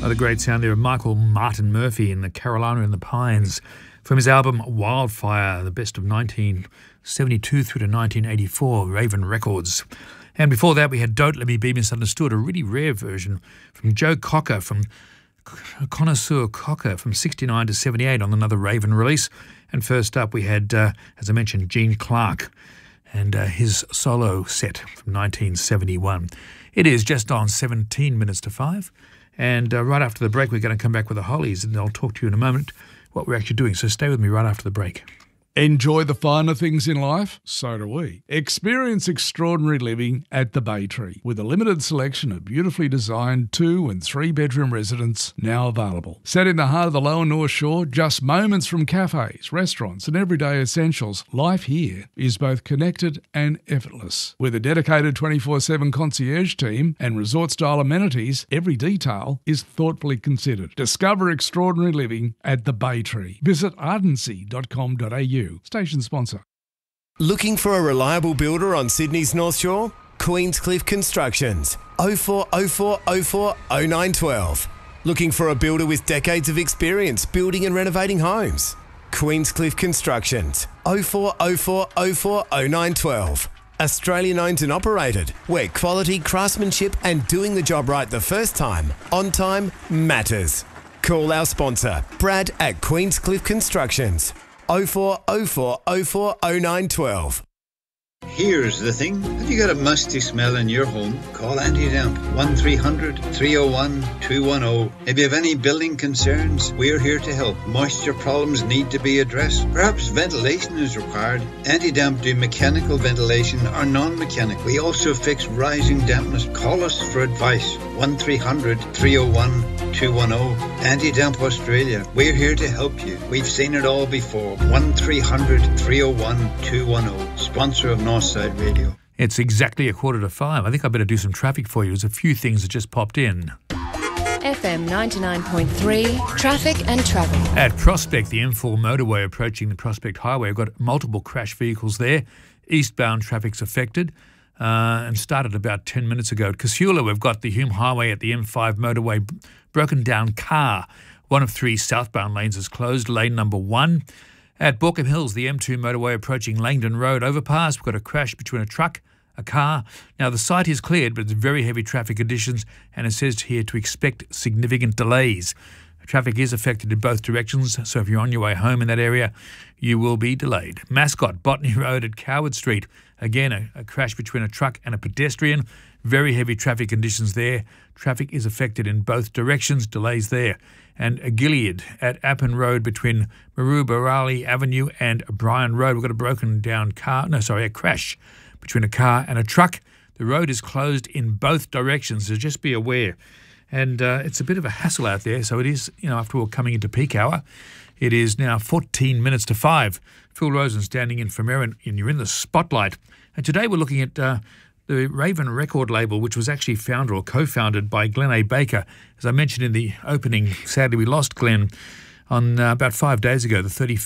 The great sound there of Michael Martin Murphy in the Carolina in the Pines from his album Wildfire, the best of 1972 through to 1984, Raven Records. And before that we had Don't Let Me Be Misunderstood, a really rare version from Joe Cocker, from Connoisseur Cocker, from 69 to 78 on another Raven release. And first up we had, as I mentioned, Gene Clark and his solo set from 1971. It is just on 17 minutes to 5. And right after the break, we're going to come back with the Hollies, and I'll talk to you in a moment what we're actually doing. So stay with me right after the break. Enjoy the finer things in life? So do we. Experience extraordinary living at the Bay Tree with a limited selection of beautifully designed 2- and 3-bedroom residences now available. Set in the heart of the Lower North Shore, just moments from cafes, restaurants and everyday essentials, life here is both connected and effortless. With a dedicated 24/7 concierge team and resort-style amenities, every detail is thoughtfully considered. Discover extraordinary living at the Bay Tree. Visit ardency.com.au. Station sponsor. Looking for a reliable builder on Sydney's North Shore? Queenscliff Constructions. 0404 04 0912. Looking for a builder with decades of experience building and renovating homes? Queenscliff Constructions. 0404 04 0912. Australian owned and operated, where quality, craftsmanship and doing the job right the first time, on time, matters. Call our sponsor, Brad at Queenscliff Constructions. 0404 04 0912. Here's the thing. Have you got a musty smell in your home? Call Anti-Damp 1300 301 210. If you have any building concerns, we're here to help. Moisture problems need to be addressed. Perhaps ventilation is required. Anti-Damp do mechanical ventilation or non-mechanical. We also fix rising dampness. Call us for advice. 1300 301 210. Anti-Damp Australia. We're here to help you. We've seen it all before. 1300 301 210. Sponsor of Northside Radio. It's exactly 4:45. I think I better do some traffic for you. There's a few things that just popped in. FM 99.3, traffic and travel. At Prospect, the M4 motorway approaching the Prospect Highway, we've got multiple crash vehicles there. Eastbound traffic's affected and started about 10 minutes ago. At Casula, we've got the Hume Highway at the M5 motorway, broken down car. One of 3 southbound lanes is closed, lane number 1. At Borkham Hills, the M2 motorway approaching Langdon Road overpass, we've got a crash between a truck, a car. Now, the site is cleared, but it's very heavy traffic conditions, and it says here to expect significant delays. Traffic is affected in both directions, so if you're on your way home in that area, you will be delayed. Mascot, Botany Road at Coward Street. Again, a crash between a truck and a pedestrian. Very heavy traffic conditions there. Traffic is affected in both directions, delays there. And Gilead at Appin Road between Marubarali Avenue and Bryan Road. We've got a crash between a car and a truck. The road is closed in both directions, so just be aware. And it's a bit of a hassle out there, so it is, after all, coming into peak hour. It is now 14 minutes to 5. Phil Rosen standing in for Erin, and you're in the spotlight. And today we're looking at the Raven record label, which was actually founded or co-founded by Glenn A. Baker. As I mentioned in the opening, sadly we lost Glenn on about 5 days ago, the 31st